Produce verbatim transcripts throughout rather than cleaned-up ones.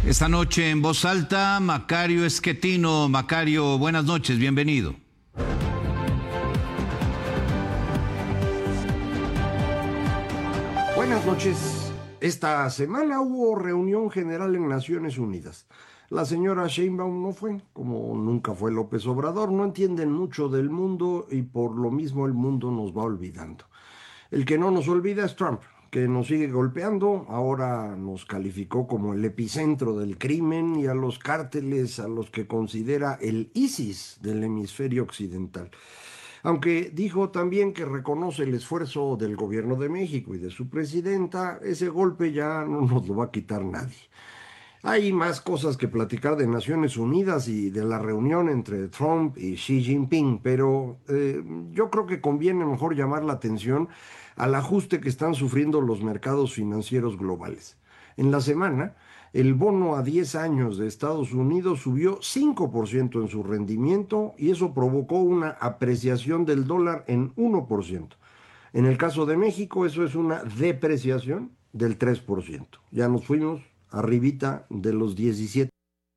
Esta noche en Voz Alta, Macario Esquetino. Macario, buenas noches, bienvenido. Buenas noches. Esta semana hubo reunión general en Naciones Unidas. La señora Sheinbaum no fue, como nunca fue López Obrador. No entienden mucho del mundo y por lo mismo el mundo nos va olvidando. El que no nos olvida es Trump, que nos sigue golpeando. Ahora nos calificó como el epicentro del crimen y a los cárteles a los que considera el ISIS del hemisferio occidental. Aunque dijo también que reconoce el esfuerzo del gobierno de México y de su presidenta, ese golpe ya no nos lo va a quitar nadie. Hay más cosas que platicar de Naciones Unidas y de la reunión entre Trump y Xi Jinping, pero eh, yo creo que conviene mejor llamar la atención al ajuste que están sufriendo los mercados financieros globales. En la semana, el bono a diez años de Estados Unidos subió cinco por ciento en su rendimiento y eso provocó una apreciación del dólar en uno por ciento. En el caso de México, eso es una depreciación del tres por ciento. Ya nos fuimos arribita de los diecisiete.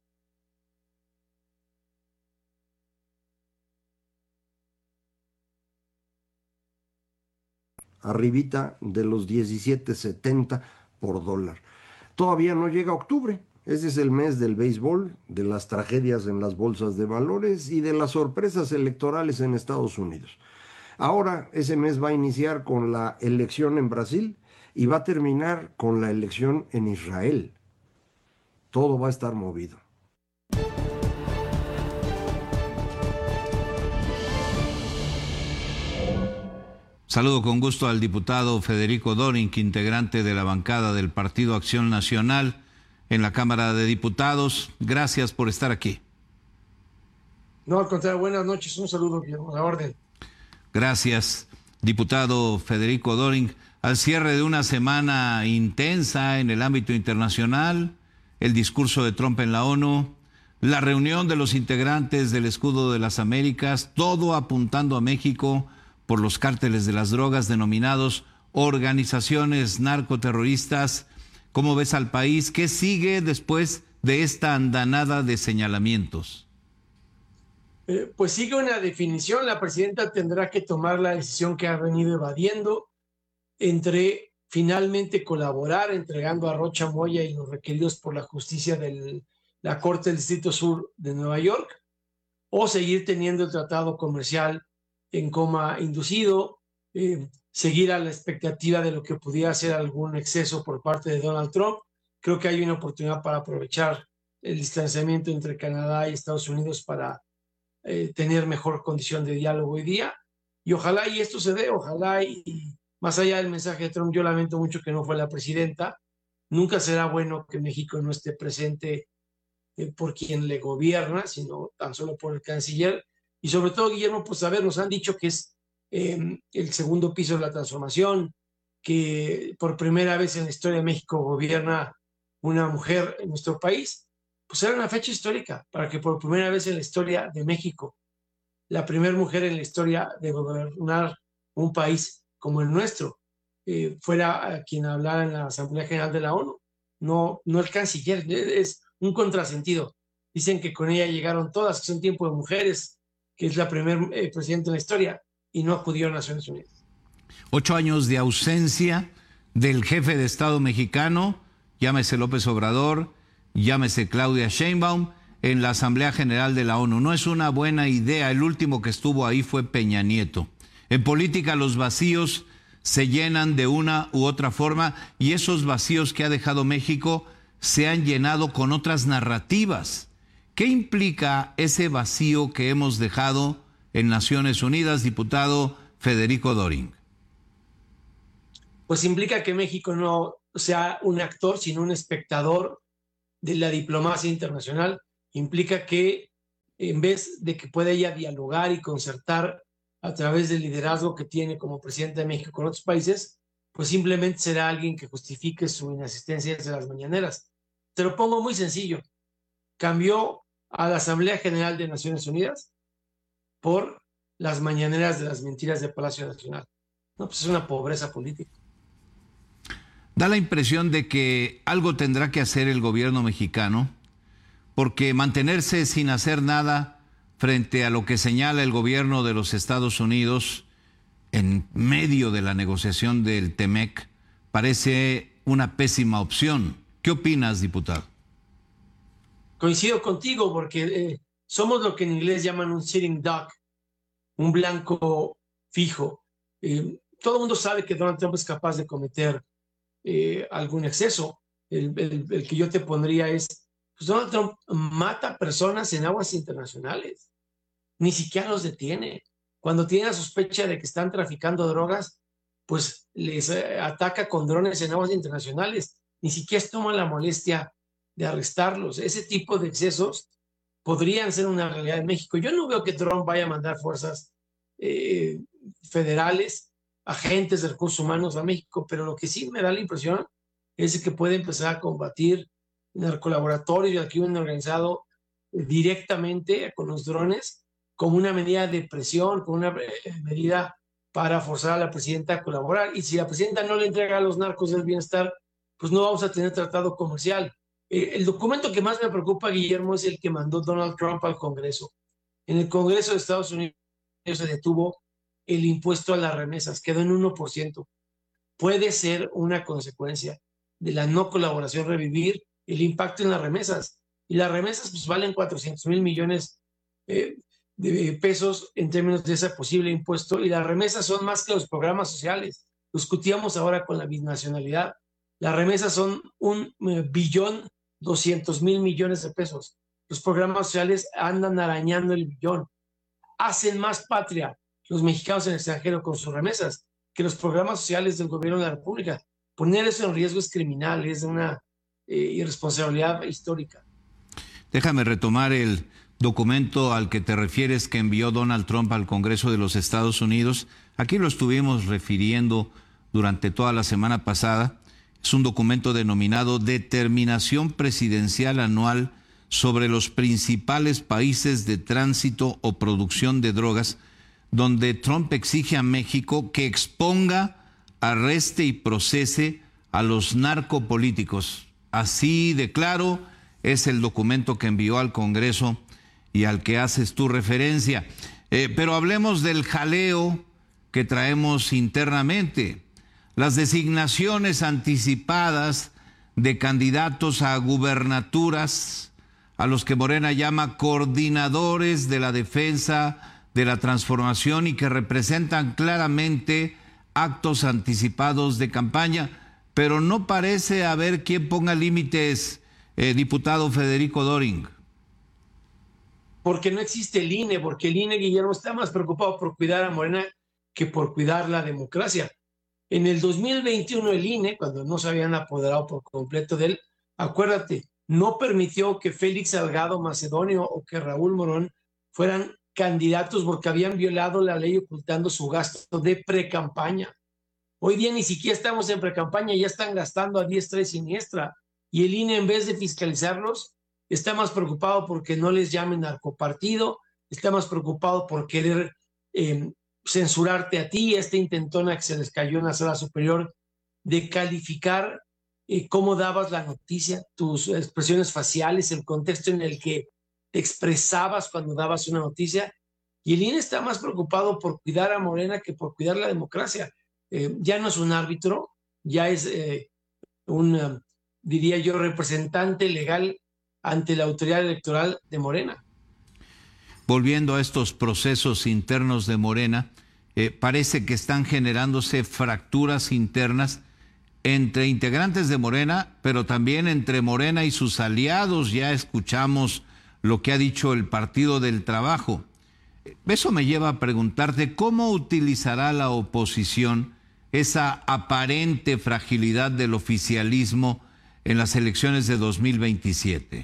Arribita de los diecisiete setenta por dólar. Todavía no llega octubre. Ese es el mes del béisbol, de las tragedias en las bolsas de valores y de las sorpresas electorales en Estados Unidos. Ahora ese mes va a iniciar con la elección en Brasil y va a terminar con la elección en Israel. Todo va a estar movido. Saludo con gusto al diputado Federico Doring, integrante de la bancada del Partido Acción Nacional en la Cámara de Diputados. Gracias por estar aquí. No, al contrario, buenas noches. Un saludo, Guillermo, a la orden. Gracias, diputado Federico Doring. Al cierre de una semana intensa en el ámbito internacional, el discurso de Trump en la ONU, la reunión de los integrantes del Escudo de las Américas, todo apuntando a México por los cárteles de las drogas denominados organizaciones narcoterroristas. ¿Cómo ves al país? ¿Qué sigue después de esta andanada de señalamientos? Eh, pues sigue una definición. La presidenta tendrá que tomar la decisión que ha venido evadiendo entre finalmente colaborar entregando a Rocha Moya y los requeridos por la justicia de la Corte del Distrito Sur de Nueva York, o seguir teniendo el tratado comercial en coma inducido, eh, seguir a la expectativa de lo que pudiera ser algún exceso por parte de Donald Trump. Creo que hay una oportunidad para aprovechar el distanciamiento entre Canadá y Estados Unidos para eh, tener mejor condición de diálogo hoy día. Y ojalá y esto se dé, ojalá y, y más allá del mensaje de Trump, yo lamento mucho que no fue la presidenta. Nunca será bueno que México no esté presente eh, por quien le gobierna, sino tan solo por el canciller. Y sobre todo, Guillermo, pues a ver, nos han dicho que es eh, el segundo piso de la transformación, que por primera vez en la historia de México gobierna una mujer en nuestro país. Pues era una fecha histórica para que por primera vez en la historia de México, la primera mujer en la historia de gobernar un país como el nuestro, eh, fuera quien hablara en la Asamblea General de la ONU, no, no el canciller. Es un contrasentido. Dicen que con ella llegaron todas, que son tiempo de mujeres, que es la primera eh, presidenta en la historia, y no acudió a Naciones Unidas. Ocho años de ausencia del jefe de Estado mexicano, llámese López Obrador, llámese Claudia Sheinbaum, en la Asamblea General de la ONU. No es una buena idea. El último que estuvo ahí fue Peña Nieto. En política los vacíos se llenan de una u otra forma y esos vacíos que ha dejado México se han llenado con otras narrativas. ¿Qué implica ese vacío que hemos dejado en Naciones Unidas, diputado Federico Doring? Pues implica que México no sea un actor, sino un espectador de la diplomacia internacional. Implica que en vez de que pueda ella dialogar y concertar a través del liderazgo que tiene como presidente de México con otros países, pues simplemente será alguien que justifique su inasistencia desde las mañaneras. Te lo pongo muy sencillo. Cambió a la Asamblea General de Naciones Unidas por las mañaneras de las mentiras de Palacio Nacional. No, pues es una pobreza política. Da la impresión de que algo tendrá que hacer el gobierno mexicano, porque mantenerse sin hacer nada frente a lo que señala el gobierno de los Estados Unidos en medio de la negociación del T-M E C parece una pésima opción. ¿Qué opinas, diputado? Coincido contigo porque eh, somos lo que en inglés llaman un sitting duck, un blanco fijo. Eh, todo el mundo sabe que Donald Trump es capaz de cometer eh, algún exceso. El, el, el que yo te pondría es, pues Donald Trump mata personas en aguas internacionales, ni siquiera los detiene. Cuando tiene la sospecha de que están traficando drogas, pues les eh, ataca con drones en aguas internacionales, ni siquiera toma la molestia de arrestarlos. Ese tipo de excesos podrían ser una realidad en México. Yo no veo que Trump vaya a mandar fuerzas eh, federales, agentes de recursos humanos a México, pero lo que sí me da la impresión es que puede empezar a combatir narcolaboratorios y el crimen organizado eh, directamente con los drones como una medida de presión, como una eh, medida para forzar a la presidenta a colaborar. Y si la presidenta no le entrega a los narcos del bienestar, pues no vamos a tener tratado comercial. Eh, el documento que más me preocupa, Guillermo, es el que mandó Donald Trump al Congreso. En el Congreso de Estados Unidos se detuvo el impuesto a las remesas, quedó en uno por ciento. Puede ser una consecuencia de la no colaboración revivir el impacto en las remesas. Y las remesas pues valen cuatrocientos mil millones eh, de pesos en términos de ese posible impuesto, y las remesas son más que los programas sociales. Lo discutíamos ahora con la binacionalidad. Las remesas son un eh, billón doscientos mil millones de pesos. Los programas sociales andan arañando el billón. Hacen más patria los mexicanos en el extranjero con sus remesas que los programas sociales del gobierno de la República. Poner eso en riesgo es criminal, es una eh, irresponsabilidad histórica. Déjame retomar el documento al que te refieres que envió Donald Trump al Congreso de los Estados Unidos. Aquí lo estuvimos refiriendo durante toda la semana pasada. Es un documento denominado Determinación Presidencial Anual sobre los principales países de tránsito o producción de drogas, donde Trump exige a México que exponga, arreste y procese a los narcopolíticos. Así de claro es el documento que envió al Congreso y al que haces tu referencia. Eh, pero hablemos del jaleo que traemos internamente. Las designaciones anticipadas de candidatos a gubernaturas, a los que Morena llama coordinadores de la defensa de la transformación y que representan claramente actos anticipados de campaña, pero no parece haber quien ponga límites, eh, diputado Federico Doring. Porque no existe el I N E, porque el I N E, Guillermo, está más preocupado por cuidar a Morena que por cuidar la democracia. En el dos mil veintiuno el I N E, cuando no se habían apoderado por completo de él, acuérdate, no permitió que Félix Salgado Macedonio o que Raúl Morón fueran candidatos porque habían violado la ley ocultando su gasto de precampaña. Hoy día ni siquiera estamos en precampaña, ya están gastando a diestra y siniestra. Y el I N E, en vez de fiscalizarlos, está más preocupado porque no les llamen narcopartido, está más preocupado por querer eh, censurarte a ti, esta intentona que se les cayó en la sala superior de calificar eh, cómo dabas la noticia, tus expresiones faciales, el contexto en el que te expresabas cuando dabas una noticia. Y el I N E está más preocupado por cuidar a Morena que por cuidar la democracia. Eh, ya no es un árbitro, ya es eh, un, uh, diría yo, representante legal ante la autoridad electoral de Morena. Volviendo a estos procesos internos de Morena, eh, parece que están generándose fracturas internas entre integrantes de Morena, pero también entre Morena y sus aliados. Ya escuchamos lo que ha dicho el Partido del Trabajo. Eso me lleva a preguntarte cómo utilizará la oposición esa aparente fragilidad del oficialismo en las elecciones de dos mil veintisiete.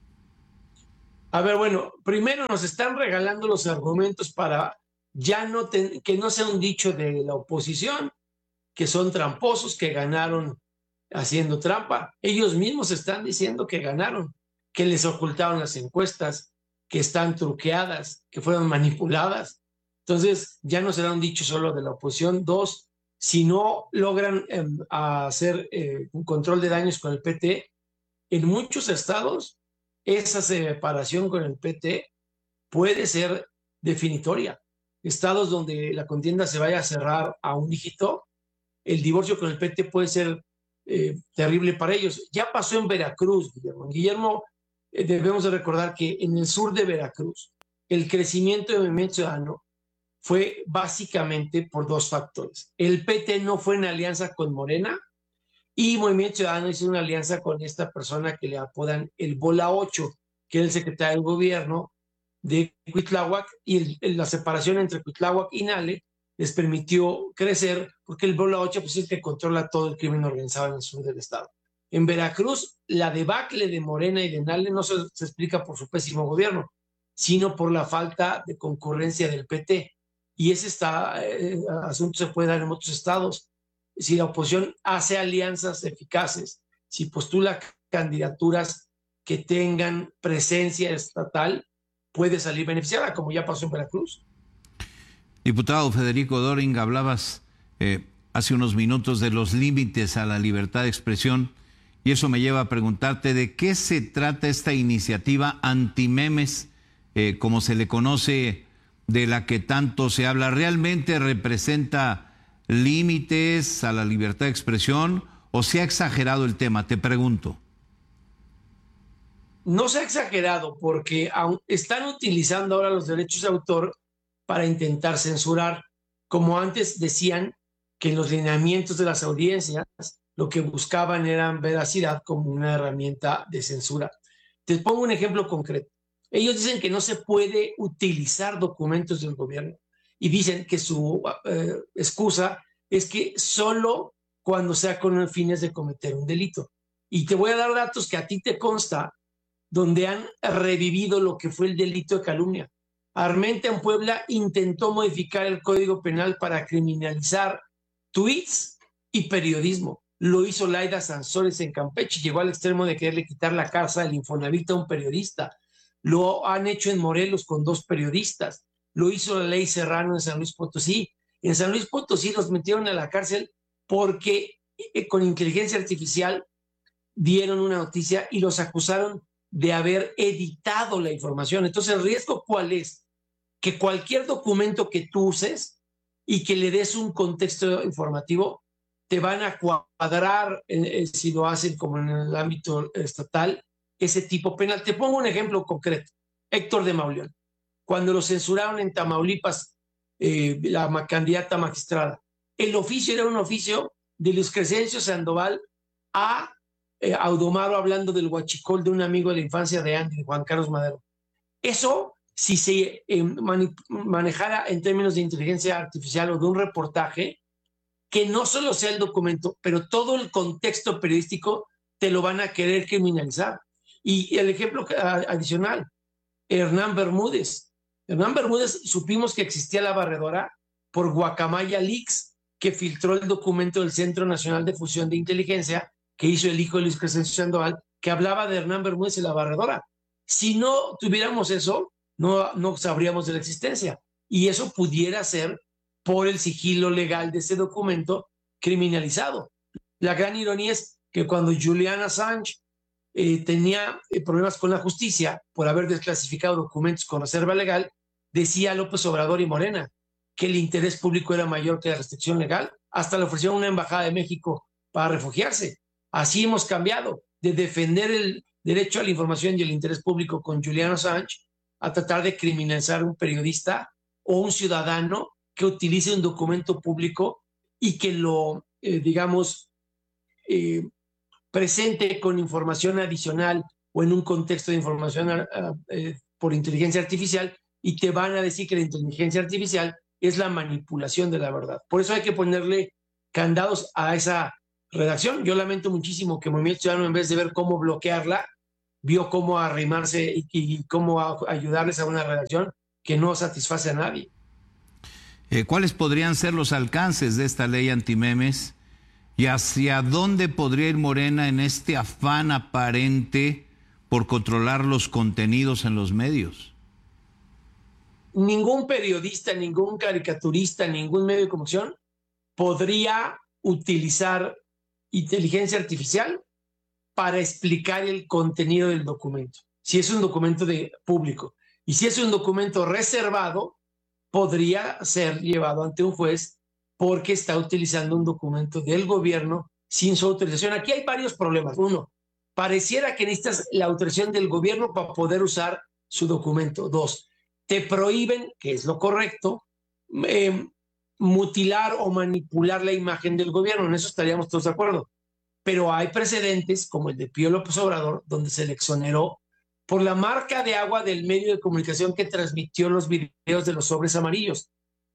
A ver, bueno, primero nos están regalando los argumentos para ya no ten, que no sea un dicho de la oposición, que son tramposos, que ganaron haciendo trampa. Ellos mismos están diciendo que ganaron, que les ocultaron las encuestas, que están truqueadas, que fueron manipuladas. Entonces, ya no será un dicho solo de la oposición. Dos, si no logran eh, hacer eh, un control de daños con el P T, en muchos estados esa separación con el P T puede ser definitoria. Estados donde la contienda se vaya a cerrar a un dígito, el divorcio con el P T puede ser eh, terrible para ellos. Ya pasó en Veracruz, Guillermo. Guillermo, eh, debemos de recordar que en el sur de Veracruz, el crecimiento del Movimiento Ciudadano fue básicamente por dos factores. El P T no fue en alianza con Morena y Movimiento Ciudadano hizo una alianza con esta persona que le apodan el Bola ocho, que era el secretario del gobierno de Cuitláhuac, y el, el, la separación entre Cuitláhuac y Nale les permitió crecer, porque el Bola ocho pues, es el que controla todo el crimen organizado en el sur del estado. En Veracruz, la debacle de Morena y de Nale no se, se explica por su pésimo gobierno, sino por la falta de concurrencia del P T. Y ese está, eh, asunto se puede dar en otros estados. Si la oposición hace alianzas eficaces, si postula candidaturas que tengan presencia estatal, puede salir beneficiada, como ya pasó en Veracruz. Diputado Federico Doring, hablabas eh, hace unos minutos de los límites a la libertad de expresión, y eso me lleva a preguntarte de qué se trata esta iniciativa antimemes, eh, como se le conoce, de la que tanto se habla. ¿Realmente representa límites a la libertad de expresión o se ha exagerado el tema? Te pregunto. No se ha exagerado porque están utilizando ahora los derechos de autor para intentar censurar, como antes decían que en los lineamientos de las audiencias lo que buscaban era veracidad como una herramienta de censura. Te pongo un ejemplo concreto. Ellos dicen que no se puede utilizar documentos del gobierno y dicen que su eh, excusa es que solo cuando sea con fines de cometer un delito. Y te voy a dar datos que a ti te consta, donde han revivido lo que fue el delito de calumnia. Armenta en Puebla intentó modificar el Código Penal para criminalizar tweets y periodismo. Lo hizo Laida Sansores en Campeche, llegó al extremo de quererle quitar la casa del Infonavit a un periodista. Lo han hecho en Morelos con dos periodistas. Lo hizo la ley Serrano en San Luis Potosí. En San Luis Potosí los metieron a la cárcel porque eh, con inteligencia artificial dieron una noticia y los acusaron de haber editado la información. Entonces, ¿el riesgo cuál es? Que cualquier documento que tú uses y que le des un contexto informativo, te van a cuadrar, eh, si lo hacen como en el ámbito estatal, ese tipo penal. Te pongo un ejemplo concreto. Héctor de Mauleón. Cuando lo censuraron en Tamaulipas, eh, la candidata magistrada, el oficio era un oficio de Luis Crescencio Sandoval a eh, Audomaro hablando del huachicol de un amigo de la infancia de Andy, Juan Carlos Madero. Eso, si se eh, mani manejara en términos de inteligencia artificial o de un reportaje, que no solo sea el documento, pero todo el contexto periodístico te lo van a querer criminalizar. Y el ejemplo adicional, Hernán Bermúdez. Hernán Bermúdez, supimos que existía la barredora por Guacamaya Leaks, que filtró el documento del Centro Nacional de Fusión de Inteligencia que hizo el hijo de Luis Crescencio Sandoval, que hablaba de Hernán Bermúdez y la barredora. Si no tuviéramos eso, no, no sabríamos de la existencia. Y eso pudiera ser por el sigilo legal de ese documento criminalizado. La gran ironía es que cuando Julian Assange eh, tenía eh, problemas con la justicia por haber desclasificado documentos con reserva legal, decía López Obrador y Morena que el interés público era mayor que la restricción legal. Hasta le ofrecieron una embajada de México para refugiarse. Así hemos cambiado de defender el derecho a la información y el interés público con Julian Assange a tratar de criminalizar a un periodista o un ciudadano que utilice un documento público y que lo, eh, digamos, eh, presente con información adicional o en un contexto de información uh, eh, por inteligencia artificial, y te van a decir que la inteligencia artificial es la manipulación de la verdad. Por eso hay que ponerle candados a esa redacción. Yo lamento muchísimo que Movimiento Ciudadano, en vez de ver cómo bloquearla, vio cómo arrimarse y, y cómo a, ayudarles a una redacción que no satisface a nadie. Eh, ¿Cuáles podrían ser los alcances de esta ley antimemes y hacia dónde podría ir Morena en este afán aparente por controlar los contenidos en los medios? Ningún periodista, ningún caricaturista, ningún medio de comunicación podría utilizar inteligencia artificial para explicar el contenido del documento, si es un documento de público. Y si es un documento reservado, podría ser llevado ante un juez porque está utilizando un documento del gobierno sin su autorización. Aquí hay varios problemas. Uno, pareciera que necesitas la autorización del gobierno para poder usar su documento. Dos, te prohíben, que es lo correcto, eh, mutilar o manipular la imagen del gobierno. En eso estaríamos todos de acuerdo. Pero hay precedentes, como el de Pío López Obrador, donde se le exoneró por la marca de agua del medio de comunicación que transmitió los videos de los sobres amarillos.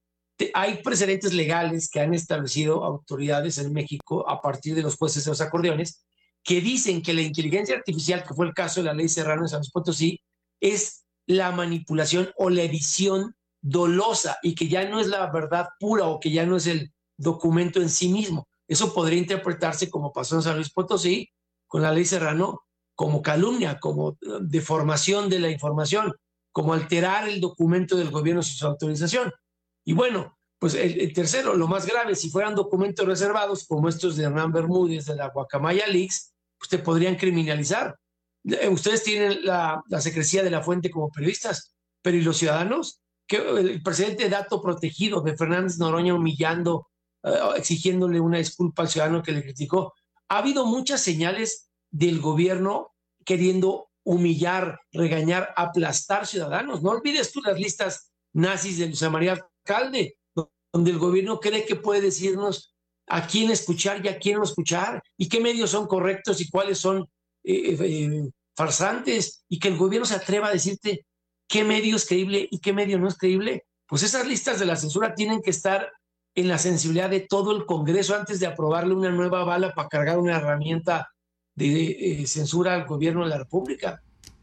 Hay precedentes legales que han establecido autoridades en México a partir de los jueces de los acordeones que dicen que la inteligencia artificial, que fue el caso de la ley Serrano en San Luis Potosí, es la manipulación o la edición dolosa y que ya no es la verdad pura o que ya no es el documento en sí mismo. Eso podría interpretarse, como pasó en San Luis Potosí con la ley Serrano, como calumnia, como deformación de la información, como alterar el documento del gobierno sin su autorización. Y bueno, pues el, el tercero, lo más grave, si fueran documentos reservados como estos de Hernán Bermúdez de la Guacamaya Leaks, pues te podrían criminalizar. Ustedes tienen la, la secrecía de la fuente como periodistas, pero ¿y los ciudadanos? Que el presidente dato protegido de Fernández Noroña humillando, uh, exigiéndole una disculpa al ciudadano que le criticó. Ha habido muchas señales del gobierno queriendo humillar, regañar, aplastar ciudadanos. No olvides tú las listas nazis de Luisa María Alcalde, donde el gobierno cree que puede decirnos a quién escuchar y a quién no escuchar, y qué medios son correctos y cuáles son eh, eh, farsantes, y que el gobierno se atreva a decirte qué medio es creíble y qué medio no es creíble. Pues esas listas de la censura tienen que estar en la sensibilidad de todo el Congreso antes de aprobarle una nueva bala para cargar una herramienta de eh, censura al gobierno de la República.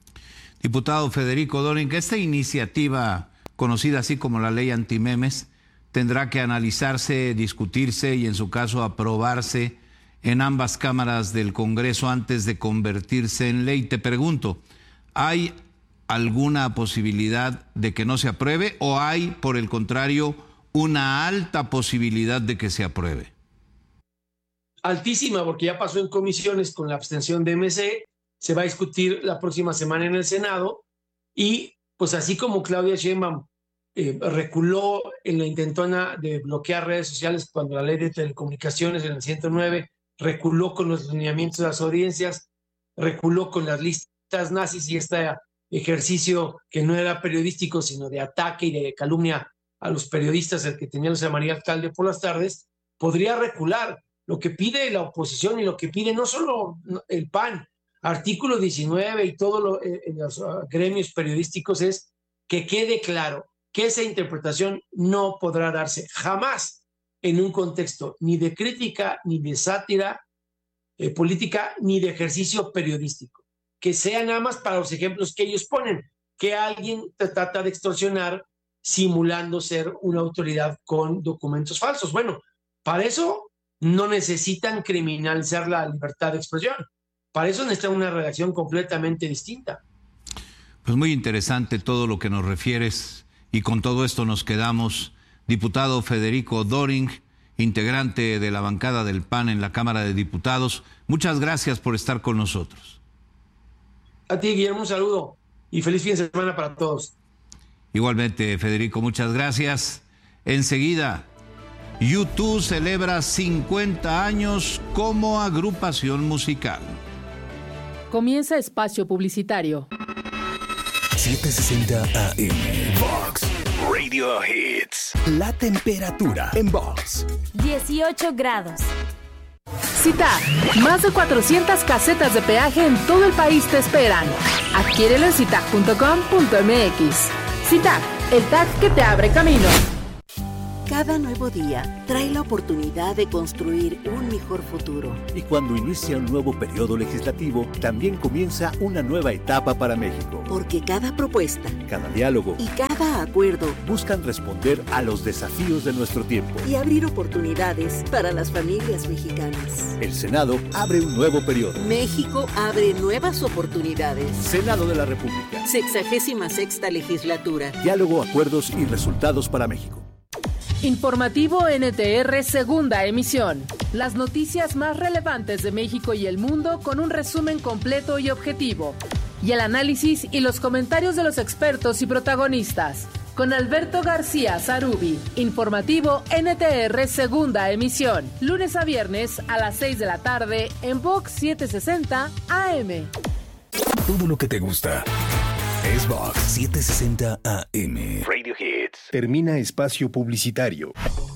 Diputado Federico Doring, esta iniciativa, conocida así como la ley antimemes, tendrá que analizarse, discutirse y en su caso aprobarse en ambas cámaras del Congreso antes de convertirse en ley. Te pregunto, ¿hay alguna posibilidad de que no se apruebe o hay, por el contrario, una alta posibilidad de que se apruebe? Altísima, porque ya pasó en comisiones con la abstención de M C, se va a discutir la próxima semana en el Senado y pues así como Claudia Sheinbaum eh, reculó en la intentona de bloquear redes sociales cuando la ley de telecomunicaciones en el ciento nueve, reculó con los lineamientos de las audiencias, reculó con las listas nazis y este ejercicio que no era periodístico sino de ataque y de calumnia a los periodistas, el que tenía Luisa María Alcalde por las tardes, podría recular. Lo que pide la oposición y lo que pide no solo el P A N, artículo diecinueve y todos lo, eh, los uh, gremios periodísticos es que quede claro que esa interpretación no podrá darse jamás en un contexto ni de crítica, ni de sátira eh, política, ni de ejercicio periodístico. Que sea nada más para los ejemplos que ellos ponen, que alguien te trata de extorsionar simulando ser una autoridad con documentos falsos. Bueno, para eso no necesitan criminalizar la libertad de expresión. Para eso necesitan una redacción completamente distinta. Pues muy interesante todo lo que nos refieres y con todo esto nos quedamos. Diputado Federico Doring, integrante de la bancada del P A N en la Cámara de Diputados, muchas gracias por estar con nosotros. A ti, Guillermo, un saludo y feliz fin de semana para todos. Igualmente, Federico, muchas gracias. Enseguida, U dos celebra cincuenta años como agrupación musical. Comienza espacio publicitario. setecientos sesenta A M. Vox Radio Hits. La temperatura en Vox. dieciocho grados. CITAC, más de cuatrocientas casetas de peaje en todo el país te esperan. Adquiérelo en citac punto com punto m x. CITAC, el T A C que te abre camino. Cada nuevo día trae la oportunidad de construir un mejor futuro. Y cuando inicia un nuevo periodo legislativo, también comienza una nueva etapa para México. Porque cada propuesta, cada diálogo y cada acuerdo buscan responder a los desafíos de nuestro tiempo y abrir oportunidades para las familias mexicanas. El Senado abre un nuevo periodo. México abre nuevas oportunidades. Senado de la República. Sexagésima sexta legislatura. Diálogo, acuerdos y resultados para México. Informativo N T R segunda emisión. Las noticias más relevantes de México y el mundo con un resumen completo y objetivo. Y el análisis y los comentarios de los expertos y protagonistas. Con Alberto García Zarubi. Informativo N T R segunda emisión. Lunes a viernes a las seis de la tarde en Vox setecientos sesenta A M. Todo lo que te gusta es Vox setecientos sesenta A M. Radio Hits. Termina espacio publicitario.